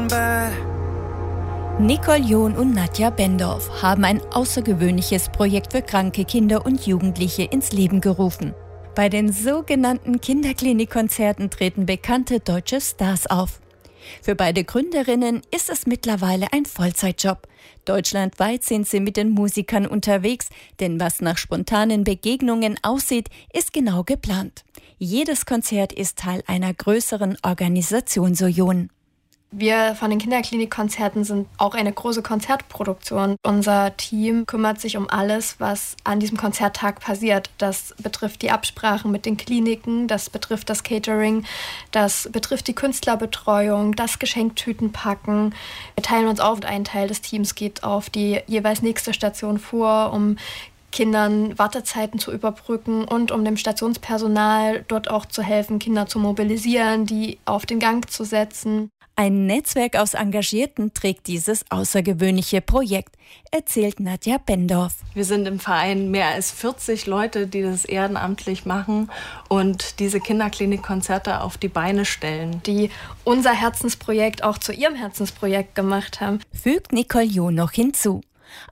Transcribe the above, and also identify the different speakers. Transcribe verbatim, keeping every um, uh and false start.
Speaker 1: bed.
Speaker 2: Nicole John und Nadja Bendorf haben ein außergewöhnliches Projekt für kranke Kinder und Jugendliche ins Leben gerufen. Bei den sogenannten Kinderklinikkonzerten treten bekannte deutsche Stars auf. Für beide Gründerinnen ist es mittlerweile ein Vollzeitjob. Deutschlandweit sind sie mit den Musikern unterwegs, denn was nach spontanen Begegnungen aussieht, ist genau geplant. Jedes Konzert ist Teil einer größeren Organisation, so John.
Speaker 3: Wir von den Kinderklinikkonzerten sind auch eine große Konzertproduktion. Unser Team kümmert sich um alles, was an diesem Konzerttag passiert. Das betrifft die Absprachen mit den Kliniken, das betrifft das Catering, das betrifft die Künstlerbetreuung, das Geschenktütenpacken. Wir teilen uns auf, ein Teil des Teams geht auf die jeweils nächste Station vor, um Kindern Wartezeiten zu überbrücken und um dem Stationspersonal dort auch zu helfen, Kinder zu mobilisieren, die auf den Gang zu setzen.
Speaker 2: Ein Netzwerk aus Engagierten trägt dieses außergewöhnliche Projekt, erzählt Nadja Bendorf.
Speaker 4: Wir sind im Verein mehr als vierzig Leute, die das ehrenamtlich machen und diese Kinderklinikkonzerte auf die Beine stellen.
Speaker 3: Die unser Herzensprojekt auch zu ihrem Herzensprojekt gemacht haben.
Speaker 2: Fügt Nicole John noch hinzu.